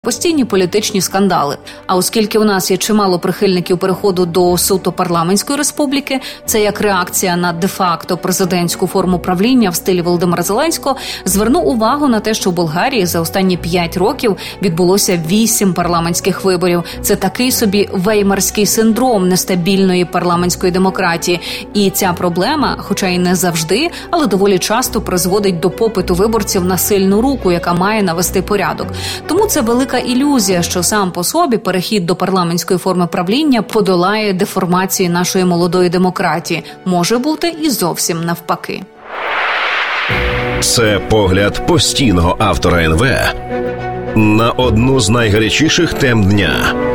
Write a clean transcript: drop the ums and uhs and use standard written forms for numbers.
постійні політичні скандали. А оскільки у нас є чимало прихильників переходу до суто парламентської республіки, це як реакція на де-факто президентську форму правління в стилі Володимира Зеленського, зверну увагу на те, що в Болгарії за останні 5 років відбулося 8 парламентських виборів. Це такий собі веймарський синдром нестабільної парламентської демократії. І ця проблема, хоча й не завжди, але доволі часто призводить до попиту виборців на сильну руку, яка має навести порядок. Тому це велика ілюзія, що сам по собі перехід до парламентської форми правління подолає деформації нашої молодої демократії. Може бути і зовсім навпаки. Це погляд постійного автора НВ на одну з найгарячіших тем дня.